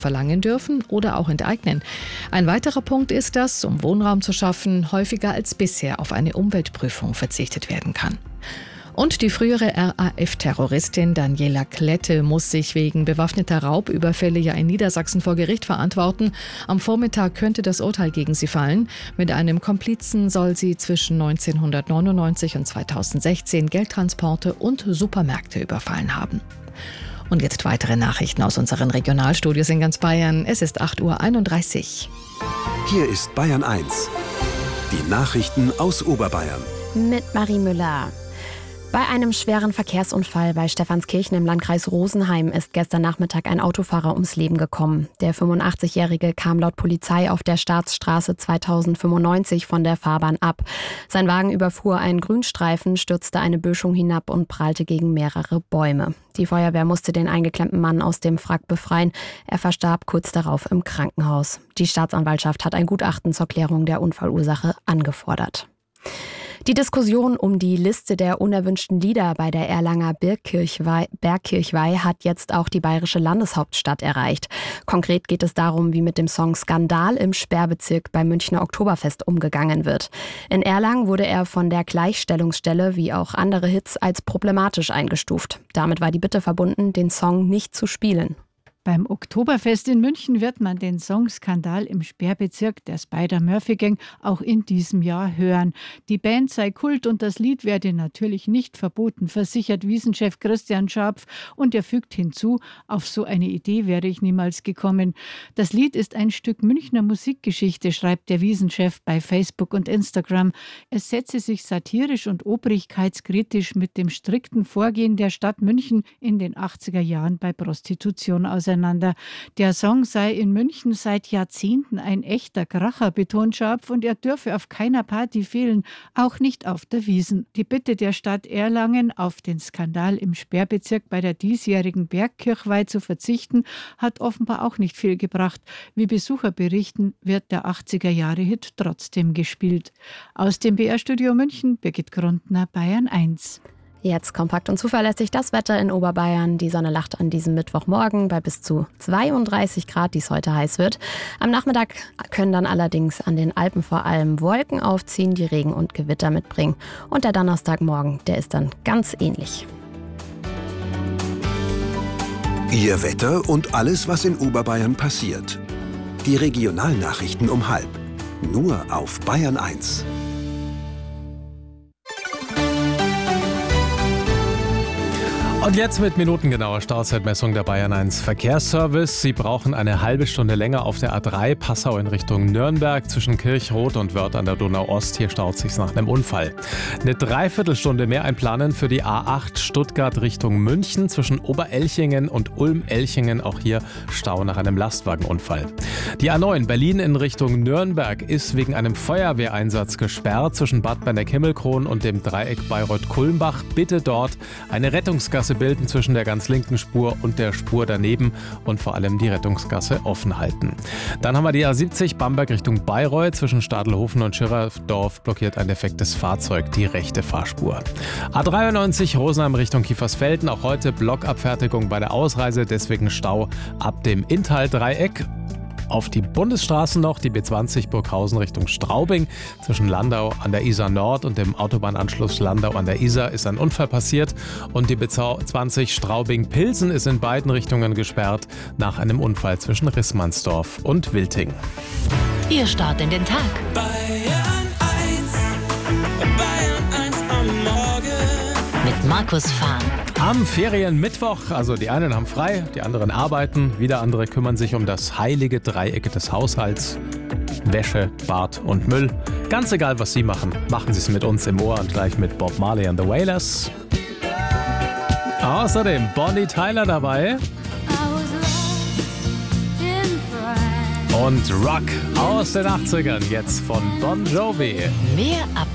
verlangen dürfen oder auch enteignen. Ein weiterer Punkt ist, dass, um Wohnraum zu schaffen, häufiger als bisher auf eine Umweltprüfung verzichtet werden kann. Und die frühere RAF-Terroristin Daniela Klette muss sich wegen bewaffneter Raubüberfälle ja in Niedersachsen vor Gericht verantworten. Am Vormittag könnte das Urteil gegen sie fallen. Mit einem Komplizen soll sie zwischen 1999 und 2016 Geldtransporte und Supermärkte überfallen haben. Und jetzt weitere Nachrichten aus unseren Regionalstudios in ganz Bayern. Es ist 8:31 Uhr. Hier ist Bayern 1. Die Nachrichten aus Oberbayern. Mit Marie Müller. Bei einem schweren Verkehrsunfall bei Stephanskirchen im Landkreis Rosenheim ist gestern Nachmittag ein Autofahrer ums Leben gekommen. Der 85-Jährige kam laut Polizei auf der Staatsstraße 2095 von der Fahrbahn ab. Sein Wagen überfuhr einen Grünstreifen, stürzte eine Böschung hinab und prallte gegen mehrere Bäume. Die Feuerwehr musste den eingeklemmten Mann aus dem Wrack befreien. Er verstarb kurz darauf im Krankenhaus. Die Staatsanwaltschaft hat ein Gutachten zur Klärung der Unfallursache angefordert. Die Diskussion um die Liste der unerwünschten Lieder bei der Erlanger Bergkirchweih hat jetzt auch die bayerische Landeshauptstadt erreicht. Konkret geht es darum, wie mit dem Song Skandal im Sperrbezirk beim Münchner Oktoberfest umgegangen wird. In Erlangen wurde er von der Gleichstellungsstelle wie auch andere Hits als problematisch eingestuft. Damit war die Bitte verbunden, den Song nicht zu spielen. Beim Oktoberfest in München wird man den Song Skandal im Sperrbezirk der Spider-Murphy-Gang auch in diesem Jahr hören. Die Band sei Kult und das Lied werde natürlich nicht verboten, versichert Wiesenchef Christian Scharpf. Und er fügt hinzu, auf so eine Idee wäre ich niemals gekommen. Das Lied ist ein Stück Münchner Musikgeschichte, schreibt der Wiesenchef bei Facebook und Instagram. Es setze sich satirisch und obrigkeitskritisch mit dem strikten Vorgehen der Stadt München in den 80er Jahren bei Prostitution auseinander. Der Song sei in München seit Jahrzehnten ein echter Kracher, betont Scharpf, und er dürfe auf keiner Party fehlen, auch nicht auf der Wiesn. Die Bitte der Stadt Erlangen, auf den Skandal im Sperrbezirk bei der diesjährigen Bergkirchweih zu verzichten, hat offenbar auch nicht viel gebracht. Wie Besucher berichten, wird der 80er-Jahre-Hit trotzdem gespielt. Aus dem BR-Studio München, Birgit Grundner, Bayern 1. Jetzt kompakt und zuverlässig das Wetter in Oberbayern. Die Sonne lacht an diesem Mittwochmorgen bei bis zu 32 Grad, die es heute heiß wird. Am Nachmittag können dann allerdings an den Alpen vor allem Wolken aufziehen, die Regen und Gewitter mitbringen. Und der Donnerstagmorgen, der ist dann ganz ähnlich. Ihr Wetter und alles, was in Oberbayern passiert. Die Regionalnachrichten um 12:30. Nur auf Bayern 1. Und jetzt mit minutengenauer Startzeitmessung der Bayern 1 Verkehrsservice. Sie brauchen eine halbe Stunde länger auf der A3 Passau in Richtung Nürnberg zwischen Kirchroth und Wörth an der Donau-Ost. Hier staut sich's nach einem Unfall. Eine Dreiviertelstunde mehr einplanen für die A8 Stuttgart Richtung München zwischen Oberelchingen und Ulm-Elchingen. Auch hier Stau nach einem Lastwagenunfall. Die A9 Berlin in Richtung Nürnberg ist wegen einem Feuerwehreinsatz gesperrt zwischen Bad Berneck-Himmelkron und dem Dreieck Bayreuth-Kulmbach. Bitte dort eine Rettungsgasse bilden zwischen der ganz linken Spur und der Spur daneben und vor allem die Rettungsgasse offen halten. Dann haben wir die A70 Bamberg Richtung Bayreuth. Zwischen Stadelhofen und Schirerdorf blockiert ein defektes Fahrzeug die rechte Fahrspur. A93 Rosenheim Richtung Kiefersfelden. Auch heute Blockabfertigung bei der Ausreise, deswegen Stau ab dem Inntal-Dreieck. Auf die Bundesstraßen noch, die B20 Burghausen Richtung Straubing. Zwischen Landau an der Isar Nord und dem Autobahnanschluss Landau an der Isar ist ein Unfall passiert. Und die B20 Straubing-Pilsen ist in beiden Richtungen gesperrt nach einem Unfall zwischen Rissmannsdorf und Wilting. Ihr Start in den Tag. Bayern 1 am Morgen. Mit Markus Fahn. Am Ferienmittwoch, also die einen haben frei, die anderen arbeiten, wieder andere kümmern sich um das heilige Dreieck des Haushalts. Wäsche, Bad und Müll. Ganz egal, was Sie machen, machen Sie es mit uns im Ohr und gleich mit Bob Marley and the Wailers. Außerdem Bonnie Tyler dabei. Und Rock aus den 80ern, jetzt von Bon Jovi. Mehr ab